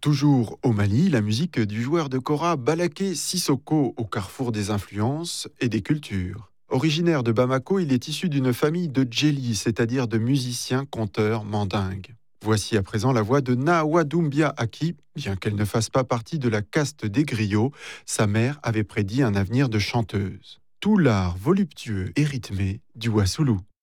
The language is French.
Toujours au Mali, la musique du joueur de kora Balaké Sissoko au carrefour des influences et des cultures. Originaire de Bamako, il est issu d'une famille de djeli, c'est-à-dire de musiciens, conteurs, mandingues. Voici à présent la voix de Nawa Doumbia Aki. Bien qu'elle ne fasse pas partie de la caste des griots, sa mère avait prédit un avenir de chanteuse. Tout l'art voluptueux et rythmé du Wassoulou.